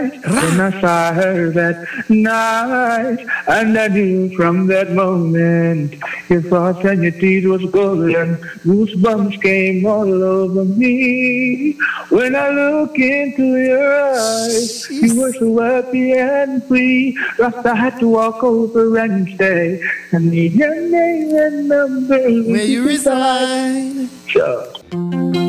When I saw her that night, and I knew from that moment your thoughts and your deeds was golden. Goosebumps came all over me. When I look into your eyes, you were so happy and free. Just I had to walk over and say, I need your name and number. Where you reside. Sure.